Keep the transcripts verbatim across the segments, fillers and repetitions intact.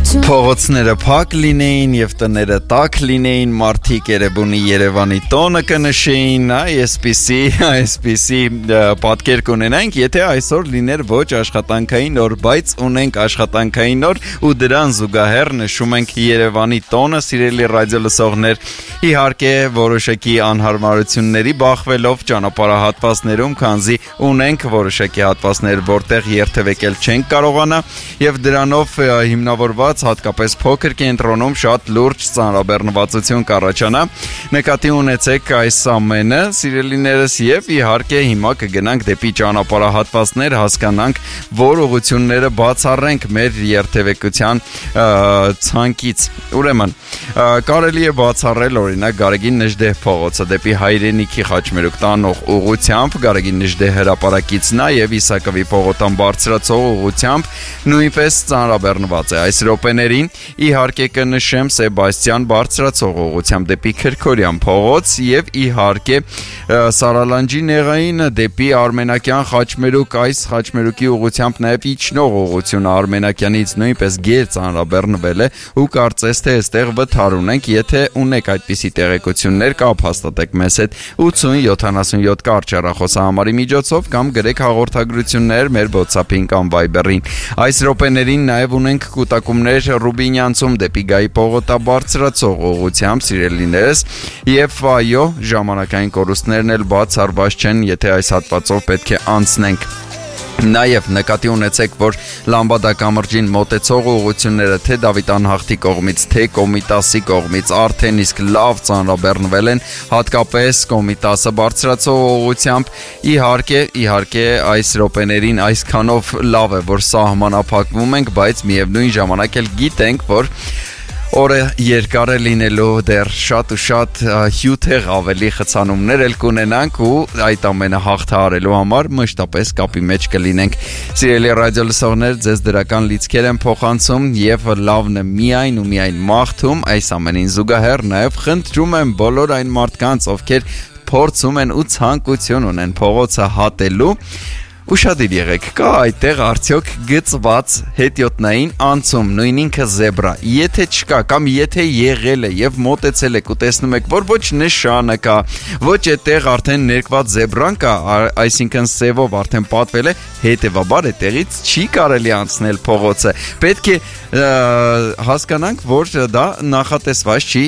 Փողոցները փակ լինեին եւ տները տաք լինեին, մարդիկ Երևանի Երևանի տոնը կնշեին, այսպիսի, այսպիսի պատկեր կունենանք, եթե այսօր լիներ ոչ աշխատանքային օր, բայց ունենք աշխատանքային օր ու դրան զուգահեռ նշում ենք Երևանի տոնը, սիրելի ռադիո լսողներ, իհարկե որոշակի անհարմարությունների բախվելով ճանապարհահատվածներում, քանզի ունենք որոշակի հատվածներ, որտեղ երթևեկել չենք կարողանա եւ դրանով հիմնավորված հատկապես փոքր կենտրոնում շատ լուրջ ծանրաբեռնվածություն կառաջանա։ Նկատի ունեցեք այս ամենը, սիրելիներս, եւ իհարկե հիմա կգնանք դեպի ճանապարհահատվածներ, հասկանանք, որ ուղղությունները բացառենք մեր երթևեկության ցանկից։ Ուրեմն, կարելի է բացառել օրինակ Գարեգին Նժդեհ փողոցը դեպի Հայրենիքի խաչմերուկ տանող ուղղությամբ, Գարեգին Նժդեհ հրապարակից նաեւ Իսակովի փողոտան բարձրացող ուղղությամբ նույնպես ծանրաբեռնված է։ Այս րոպեներին իհարկե կնշեմ Սեբաստիան բարձրացող ուղղությամբ դեպի Քրքորյան փողոց եւ իհարկե Սարալանջի նեղային դեպի Արմենակյան խաչմերուկ, այս խաչմերուկի ուղղությամբ նաեւ իջնող ուղղությունը Արմենակյանից նույնպես գեր ծանրաբեռնվել է ու կարծես թե այստեղ վթար ունենք, եթե ունեք այդպիսի տեղեկություններ, կապ հաստատեք մեզ հետ ութսուն յոթանասունյոթ կարճ հեռախոսահամարի միջոցով կամ գրեք հաղորդագրություններ մեր WhatsApp-ին կամ Viber-ին։ Այս րոպեներին նաեւ ունենք կուտակումներ Ռուբինյանցում դեպի Գայի պողոտա բարձրացող ուղղությամբ, սիրելիներս, եւ այո, ժամանակային կորուստներն էլ բացառված չեն, եթե այս հատվածով պետք է անցնենք։ Նաև նկատի ունեցեք, որ Լամբադա կամրջին մոտեցող ուղղությունները թե Դավիթ Անհախտի կողմից, թե Կոմիտասի կողմից արդեն իսկ լավ ծանրաբեռնվել են, հատկապես Կոմիտասը բարձրացող ուղղությամբ, իհարկե, իհարկե այս րոպեներին այսքանով լավ է, որ սահմանափակվում ենք, բայց միևնույն ժամանակ էլ գիտենք, որ օրը երկար է լինելու, դեռ շատ ու շատ հյութեղ ավելի խցանումներ էլ կունենանք ու այդ ամենը հաղթահարելու համար մշտապես կապի մեջ կլինենք։ Սիրելի ռադիո լսողներ, ձեզ դրական լիցքեր են փոխանցում եւ լավն է միայն ու միայն մաղթում, այս ամենին զուգահեռ նաեւ խնդրում եմ բոլոր այն մարդկանց, ովքեր փորձում են ու ցանկություն ունեն փողոցը հատելու, ուշադիր եղեք, կա այդտեղ արդյոք գծված հետիոտնային անցում, նույն ինքը զեբրա, եթե չկա կամ եթե եղել է եւ մոտեցել եք ու տեսնում եք, որ ոչ նշանը կա, ոչ այդտեղ արդեն ներկված զեբրան կա, այսինքն սևով արդեն պատվել է, հետեւաբար այդտեղից չի կարելի անցնել փողոցը։ Պետք է հասկանանք, որ դա նախատեսված չի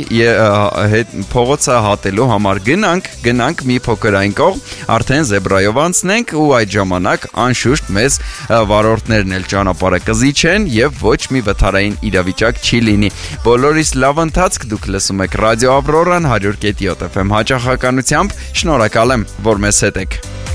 փողոցը հատելու համար։ Գնանք, գնանք մի փոքր այն կողմ, արդեն զեբրայով անցնենք ու այդ ժամանակ անշուշտ մեզ վարորդներն էլ ճանապարհը կզիջեն եւ ոչ մի վթարային իրավիճակ չի լինի։ Բոլորիս լավ ընթացք, դուք լսում եք Ռադիո Ավրորան one hundred point seven F M հաճախականությամբ։ Շնորհակալ եմ, որ մեզ հետ եք։